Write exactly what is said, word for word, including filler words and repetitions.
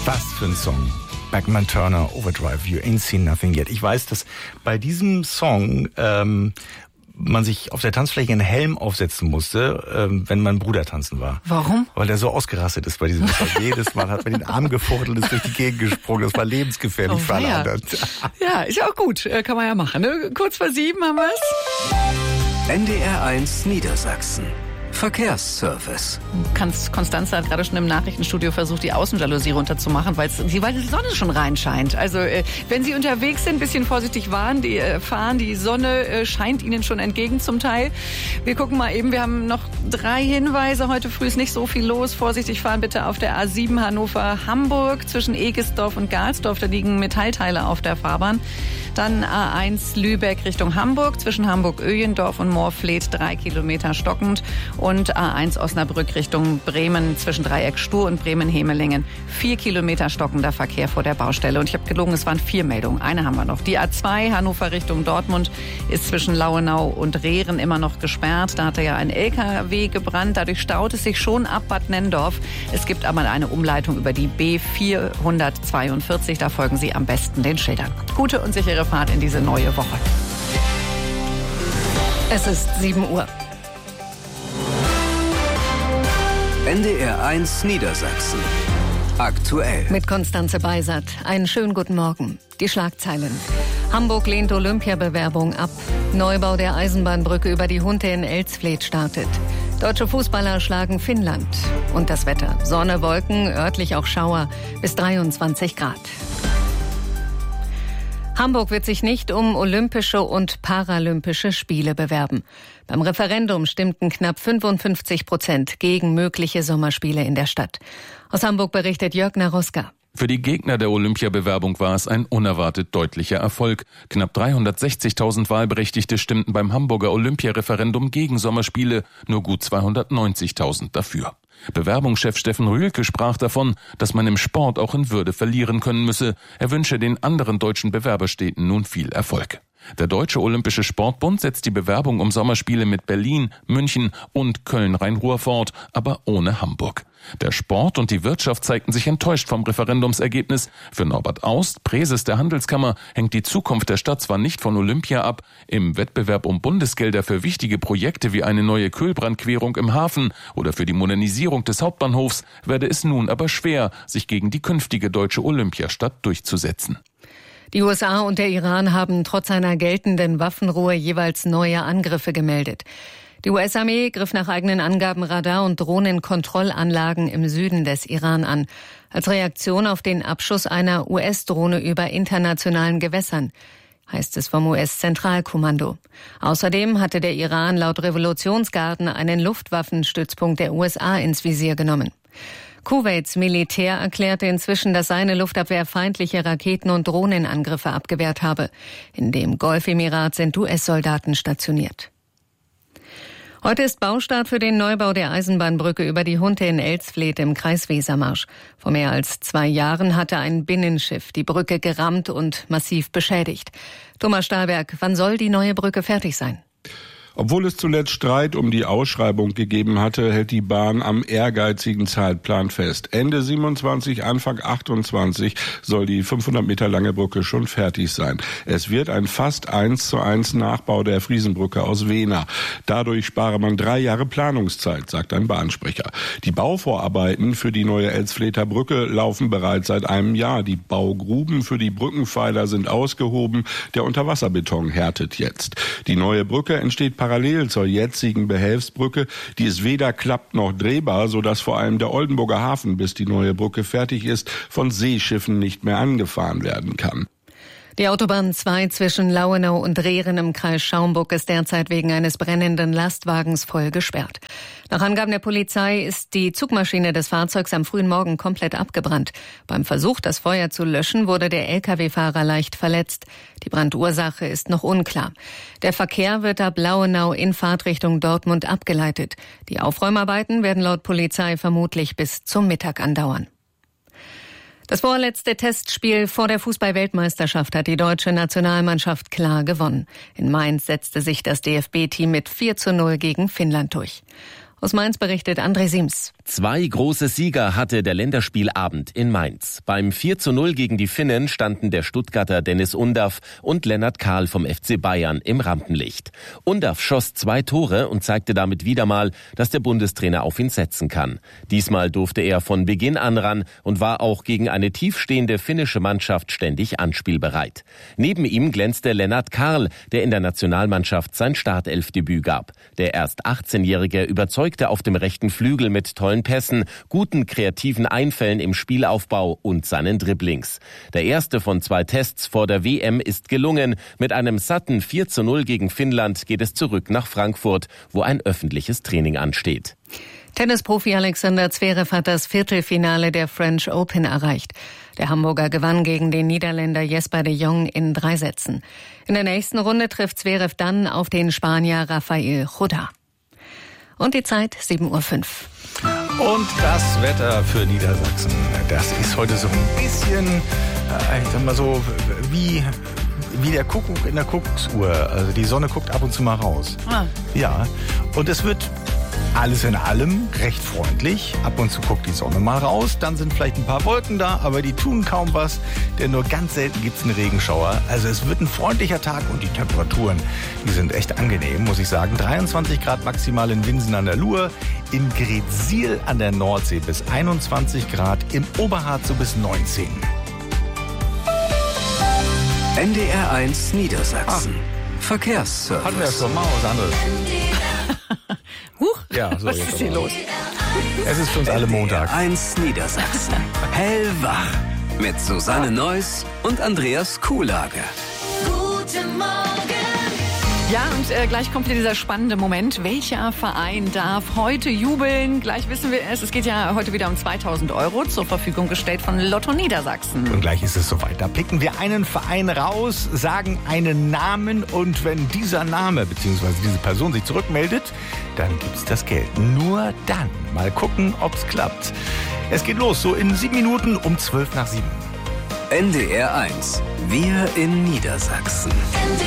Was für ein Song. Beckman Turner, Overdrive, You Ain't Seen Nothing Yet. Ich weiß, dass bei diesem Song ähm, man sich auf der Tanzfläche einen Helm aufsetzen musste, ähm, wenn man Bruder tanzen war. Warum? Weil der so ausgerastet ist bei diesem Song. Jedes Mal hat man den Arm gefuchtelt und ist durch die Gegend gesprungen. Das war lebensgefährlich oh, für alle ja. anderen. Ja, ist ja auch gut. Kann man ja machen. Ne? Kurz vor sieben haben wir es. N D R eins Niedersachsen. Verkehrsservice. Konstanze hat gerade schon im Nachrichtenstudio versucht, die Außenjalousie runterzumachen, weil die Sonne schon reinscheint. Also äh, wenn Sie unterwegs sind, ein bisschen vorsichtig waren, die, äh, fahren, die Sonne äh, scheint Ihnen schon entgegen zum Teil. Wir gucken mal eben, wir haben noch drei Hinweise. Heute früh ist nicht so viel los. Vorsichtig fahren bitte auf der A sieben Hannover-Hamburg zwischen Egesdorf und Galsdorf. Da liegen Metallteile auf der Fahrbahn. Dann A eins Lübeck Richtung Hamburg zwischen Hamburg-Öjendorf und Moorfleet, drei Kilometer stockend. Und A eins Osnabrück Richtung Bremen zwischen Dreieck Stur und Bremen-Hemelingen. Vier Kilometer stockender Verkehr vor der Baustelle. Und ich habe gelogen, es waren vier Meldungen. Eine haben wir noch. Die A zwei Hannover Richtung Dortmund ist zwischen Lauenau und Rehren immer noch gesperrt. Da hatte ja ein L K W gebrannt. Dadurch staut es sich schon ab Bad Nenndorf. Es gibt aber eine Umleitung über die B vierhundertzweiundvierzig. Da folgen Sie am besten den Schildern. Gute und sichere Fahrt in diese neue Woche. Es ist sieben Uhr. N D R eins Niedersachsen. Aktuell. Mit Konstanze Beisert. Einen schönen guten Morgen. Die Schlagzeilen. Hamburg lehnt Olympiabewerbung ab. Neubau der Eisenbahnbrücke über die Hunte in Elsfleth startet. Deutsche Fußballer schlagen Finnland. Und das Wetter. Sonne, Wolken, örtlich auch Schauer. Bis dreiundzwanzig Grad. Hamburg wird sich nicht um Olympische und Paralympische Spiele bewerben. Beim Referendum stimmten knapp fünfundfünfzig Prozent gegen mögliche Sommerspiele in der Stadt. Aus Hamburg berichtet Jörg Naroska. Für die Gegner der Olympiabewerbung war es ein unerwartet deutlicher Erfolg. Knapp dreihundertsechzigtausend Wahlberechtigte stimmten beim Hamburger Olympiareferendum gegen Sommerspiele, nur gut zweihundertneunzigtausend dafür. Bewerbungschef Steffen Rühlke sprach davon, dass man im Sport auch in Würde verlieren können müsse. Er wünsche den anderen deutschen Bewerberstädten nun viel Erfolg. Der Deutsche Olympische Sportbund setzt die Bewerbung um Sommerspiele mit Berlin, München und Köln-Rhein-Ruhr fort, aber ohne Hamburg. Der Sport und die Wirtschaft zeigten sich enttäuscht vom Referendumsergebnis. Für Norbert Aust, Präses der Handelskammer, hängt die Zukunft der Stadt zwar nicht von Olympia ab. Im Wettbewerb um Bundesgelder für wichtige Projekte wie eine neue Kühlbrandquerung im Hafen oder für die Modernisierung des Hauptbahnhofs werde es nun aber schwer, sich gegen die künftige deutsche Olympiastadt durchzusetzen. Die U S A und der Iran haben trotz einer geltenden Waffenruhe jeweils neue Angriffe gemeldet. Die U S-Armee griff nach eigenen Angaben Radar- und Drohnenkontrollanlagen im Süden des Iran an, als Reaktion auf den Abschuss einer U S-Drohne über internationalen Gewässern, heißt es vom U S-Zentralkommando. Außerdem hatte der Iran laut Revolutionsgarden einen Luftwaffenstützpunkt der U S A ins Visier genommen. Kuwaits Militär erklärte inzwischen, dass seine Luftabwehr feindliche Raketen- und Drohnenangriffe abgewehrt habe. In dem Golfemirat sind U S-Soldaten stationiert. Heute ist Baustart für den Neubau der Eisenbahnbrücke über die Hunte in Elsfleth im Kreis Wesermarsch. Vor mehr als zwei Jahren hatte ein Binnenschiff die Brücke gerammt und massiv beschädigt. Thomas Stahlberg, wann soll die neue Brücke fertig sein? Obwohl es zuletzt Streit um die Ausschreibung gegeben hatte, hält die Bahn am ehrgeizigen Zeitplan fest. Ende siebenundzwanzig, Anfang achtundzwanzig soll die fünfhundert Meter lange Brücke schon fertig sein. Es wird ein fast eins zu eins Nachbau der Friesenbrücke aus Wehner. Dadurch spare man drei Jahre Planungszeit, sagt ein Bahnsprecher. Die Bauvorarbeiten für die neue Elsflether Brücke laufen bereits seit einem Jahr. Die Baugruben für die Brückenpfeiler sind ausgehoben. Der Unterwasserbeton härtet jetzt. Die neue Brücke entsteht parallel zur jetzigen Behelfsbrücke. Die ist weder klappt noch drehbar, sodass vor allem der Oldenburger Hafen, bis die neue Brücke fertig ist, von Seeschiffen nicht mehr angefahren werden kann. Die Autobahn zwei zwischen Lauenau und Rehren im Kreis Schaumburg ist derzeit wegen eines brennenden Lastwagens voll gesperrt. Nach Angaben der Polizei ist die Zugmaschine des Fahrzeugs am frühen Morgen komplett abgebrannt. Beim Versuch, das Feuer zu löschen, wurde der L K W-Fahrer leicht verletzt. Die Brandursache ist noch unklar. Der Verkehr wird ab Lauenau in Fahrtrichtung Dortmund abgeleitet. Die Aufräumarbeiten werden laut Polizei vermutlich bis zum Mittag andauern. Das vorletzte Testspiel vor der Fußball-Weltmeisterschaft hat die deutsche Nationalmannschaft klar gewonnen. In Mainz setzte sich das D F B-Team mit vier zu null gegen Finnland durch. Aus Mainz berichtet André Siems. Zwei große Sieger hatte der Länderspielabend in Mainz. Beim vier zu null gegen die Finnen standen der Stuttgarter Dennis Undaff und Lennart Kahl vom F C Bayern im Rampenlicht. Undaff schoss zwei Tore und zeigte damit wieder mal, dass der Bundestrainer auf ihn setzen kann. Diesmal durfte er von Beginn an ran und war auch gegen eine tiefstehende finnische Mannschaft ständig anspielbereit. Neben ihm glänzte Lennart Kahl, der in der Nationalmannschaft sein Startelfdebüt gab. Der erst achtzehnjährige überzeugte auf dem rechten Flügel mit tollen Pässen, guten kreativen Einfällen im Spielaufbau und seinen Dribblings. Der erste von zwei Tests vor der W M ist gelungen. Mit einem satten vier zu null gegen Finnland geht es zurück nach Frankfurt, wo ein öffentliches Training ansteht. Tennisprofi Alexander Zverev hat das Viertelfinale der French Open erreicht. Der Hamburger gewann gegen den Niederländer Jesper de Jong in drei Sätzen. In der nächsten Runde trifft Zverev dann auf den Spanier Rafael Chodar. Und die Zeit sieben Uhr fünf. Und das Wetter für Niedersachsen, das ist heute so ein bisschen, äh, ich sag mal so, wie, wie der Kuckuck in der Kuckucksuhr. Also die Sonne guckt ab und zu mal raus. Ah. Ja, und es wird alles in allem recht freundlich. Ab und zu guckt die Sonne mal raus, dann sind vielleicht ein paar Wolken da, aber die tun kaum was, denn nur ganz selten gibt's einen Regenschauer. Also es wird ein freundlicher Tag und die Temperaturen, die sind echt angenehm, muss ich sagen. dreiundzwanzig Grad maximal in Winsen an der Luhr, in Greetsiel an der Nordsee bis einundzwanzig Grad, im Oberharz so bis neunzehn. N D R eins Niedersachsen. Ah. Verkehrsservice. Hatten wir ja schon mal was anderes. Huch, ja, so, was jetzt ist hier los? Es ist für uns alle Montag. N D R eins Niedersachsen. Hellwach. Mit Susanne Neuss und Andreas Kuhlage. Guten Morgen. Ja, und äh, gleich kommt hier dieser spannende Moment. Welcher Verein darf heute jubeln? Gleich wissen wir es. Es geht ja heute wieder um zweitausend Euro zur Verfügung gestellt von Lotto Niedersachsen. Und gleich ist es soweit. Da picken wir einen Verein raus, sagen einen Namen und wenn dieser Name bzw. diese Person sich zurückmeldet, dann gibt's das Geld. Nur dann. Mal gucken, ob's klappt. Es geht los, so in sieben Minuten um zwölf nach sieben. N D R eins. Wir in Niedersachsen.